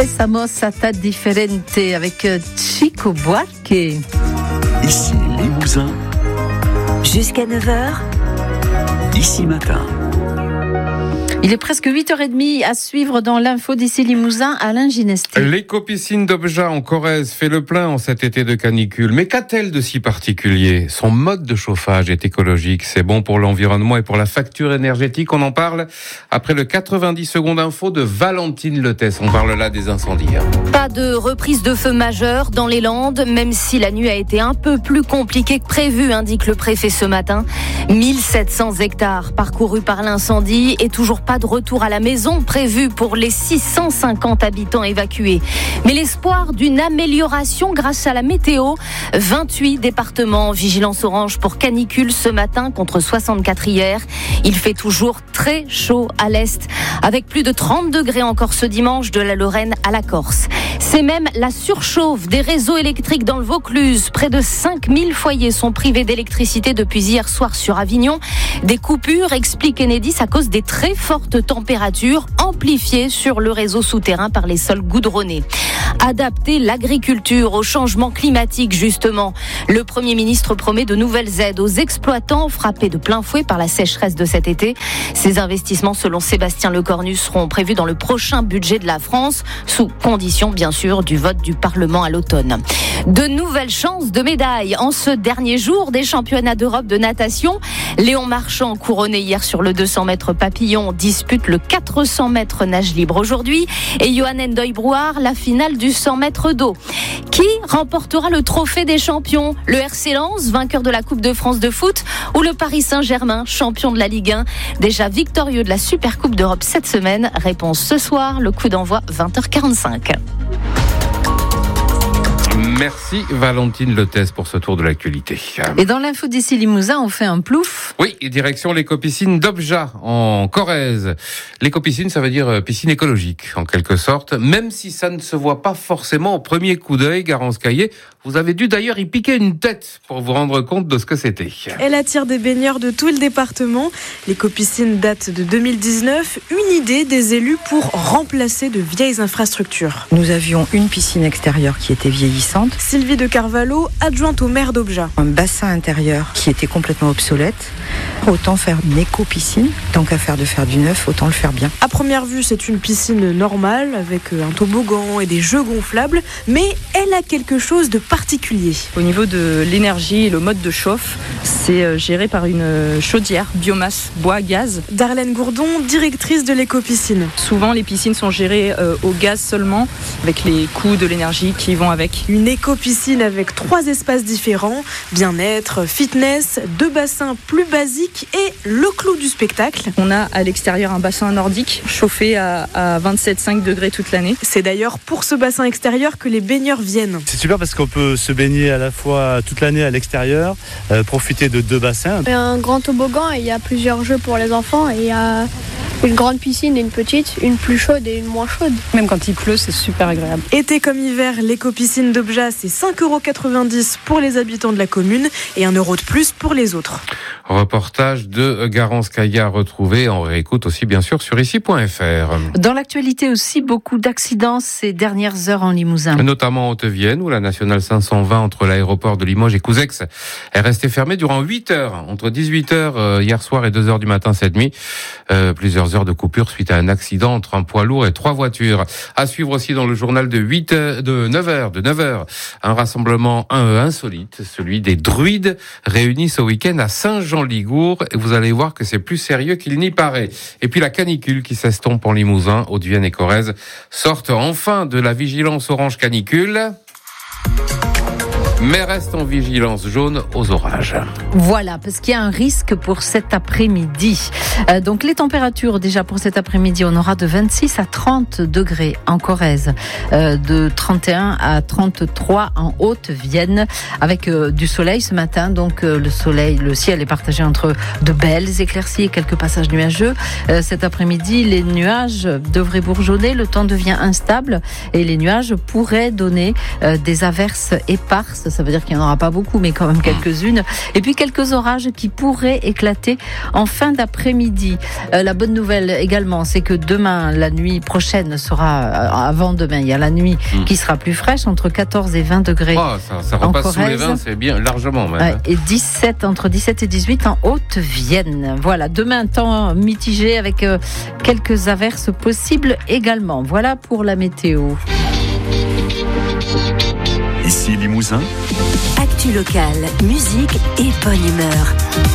Estamos hasta diferente avec Chico Buarque. Ici Limousin. Jusqu'à 9h. Ici Matin. Il est presque 8h30 à suivre dans l'info d'ici Limousin, Alain Ginesti. L'écopiscine d'Obja en Corrèze fait le plein en cet été de canicule. Mais qu'a-t-elle de si particulier ? Son mode de chauffage est écologique. C'est bon pour l'environnement et pour la facture énergétique. On en parle après le 90 secondes info de Valentine Letès. On parle là des incendies. Pas de reprise de feu majeure dans les Landes, même si la nuit a été un peu plus compliquée que prévu, indique le préfet ce matin. 1700 hectares parcourus par l'incendie et toujours pas de retour à la maison prévu pour les 650 habitants évacués. Mais l'espoir d'une amélioration grâce à la météo. 28 départements en vigilance orange pour canicule ce matin contre 64 hier. Il fait toujours très chaud à l'est, avec plus de 30 degrés encore ce dimanche de la Lorraine à la Corse. C'est même la surchauffe des réseaux électriques dans le Vaucluse. Près de 5000 foyers sont privés d'électricité depuis hier soir sur Avignon. Des coupures, explique Enedis, à cause des très fortes températures amplifiées sur le réseau souterrain par les sols goudronnés. Adapter l'agriculture au changement climatique, justement. Le Premier ministre promet de nouvelles aides aux exploitants frappés de plein fouet par la sécheresse de cet été. Ces investissements, selon Sébastien Lecornu, seront prévus dans le prochain budget de la France, sous condition, bien sûr, du vote du Parlement à l'automne. De nouvelles chances de médailles en ce dernier jour des championnats d'Europe de natation. Léon Marchand, couronné hier sur le 200 mètres papillon, dispute le 400 mètres nage libre aujourd'hui. Et Johan Ndoye-Brouard, la finale du 100 mètres d'eau. Qui remportera le trophée des champions ? Le RC Lens, vainqueur de la Coupe de France de foot, ou le Paris Saint-Germain, champion de la Ligue 1, déjà victorieux de la Supercoupe d'Europe cette semaine ? Réponse ce soir, le coup d'envoi 20h45. Merci Valentine Letès pour ce tour de l'actualité. Et dans l'info d'ici Limousin, on fait un plouf. Oui, direction l'écopiscine d'Obja en Corrèze. L'écopiscine, ça veut dire piscine écologique, en quelque sorte. Même si ça ne se voit pas forcément au premier coup d'œil, Garance Caillé, vous avez dû d'ailleurs y piquer une tête pour vous rendre compte de ce que c'était. Elle attire des baigneurs de tout le département. L'écopiscine date de 2019. Une idée des élus pour remplacer de vieilles infrastructures. Nous avions une piscine extérieure qui était vieillissante. Sylvie de Carvalho, adjointe au maire d'Obja. Un bassin intérieur qui était complètement obsolète. Autant faire une éco-piscine. Tant qu'à faire du neuf, autant le faire bien. À première vue, c'est une piscine normale avec un toboggan et des jeux gonflables. Mais elle a quelque chose de particulier. Au niveau de l'énergie et le mode de chauffe, c'est géré par une chaudière, biomasse, bois, gaz. Darlène Gourdon, directrice de l'éco-piscine. Souvent, les piscines sont gérées au gaz seulement, avec les coûts de l'énergie qui vont avec. Une éco-piscine avec 3 espaces différents, bien-être, fitness, 2 bassins plus basiques et le clou du spectacle. On a à l'extérieur un bassin nordique chauffé à 27,5 degrés toute l'année. C'est d'ailleurs pour ce bassin extérieur que les baigneurs viennent. C'est super parce qu'on peut se baigner à la fois toute l'année à l'extérieur, profiter de 2 bassins. Il y a un grand toboggan et il y a plusieurs jeux pour les enfants et il y a une grande piscine et une petite, une plus chaude et une moins chaude. Même quand il pleut, c'est super agréable. Été comme hiver, l'éco-piscine d'Obja, c'est 5,90€ pour les habitants de la commune et 1€ de plus pour les autres. Reportage de Garance Caillé à retrouver. On réécoute aussi bien sûr sur ici.fr. Dans l'actualité aussi, beaucoup d'accidents ces dernières heures en Limousin. Notamment en Haute-Vienne où la nationale 520 entre l'aéroport de Limoges et Couzex est restée fermée durant 8 heures. Entre 18h hier soir et 2h du matin cette nuit. Plusieurs heures de coupure suite à un accident entre un poids lourd et 3 voitures. À suivre aussi dans le journal de 9h. Un rassemblement insolite, celui des druides réunis ce week-end à Saint-Jean-Ligour. Et vous allez voir que c'est plus sérieux qu'il n'y paraît. Et puis la canicule qui s'estompe en Limousin, Haute-Vienne et Corrèze sortent enfin de la vigilance orange canicule. Mais reste en vigilance jaune aux orages. Voilà, parce qu'il y a un risque pour cet après-midi. Donc les températures, déjà pour cet après-midi, on aura de 26 à 30 degrés en Corrèze, de 31 à 33 en Haute-Vienne, avec du soleil ce matin. Donc le ciel est partagé entre de belles éclaircies et quelques passages nuageux. Cet après-midi, les nuages devraient bourgeonner, le temps devient instable et les nuages pourraient donner des averses éparses ça veut dire qu'il n'y en aura pas beaucoup, mais quand même quelques-unes. Et puis quelques orages qui pourraient éclater en fin d'après-midi. La bonne nouvelle également, c'est que demain, la nuit prochaine sera, avant demain, il y a la nuit qui sera plus fraîche, entre 14 et 20 degrés. Oh, ça repasse sous les 20, c'est bien, largement même. Ouais, et entre 17 et 18 en Haute-Vienne. Voilà, demain, temps mitigé avec quelques averses possibles également. Voilà pour la météo. Ici Limousin. Actu locale, musique et bonne humeur.